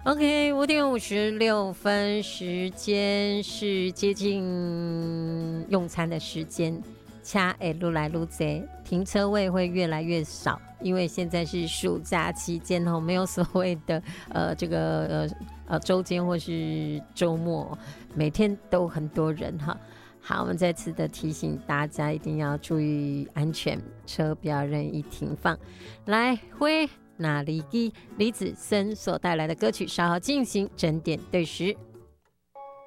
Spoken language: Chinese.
OK， 5:56，时间是接近用餐的时间，车会愈来愈多，停车位会越来越少，因为现在是暑假期间没有所谓的这个周间或是周末，每天都很多人哈。好，我们再次的提醒大家一定要注意安全，车不要任意停放。来，那李子森所带来的歌曲稍后进行整点对时。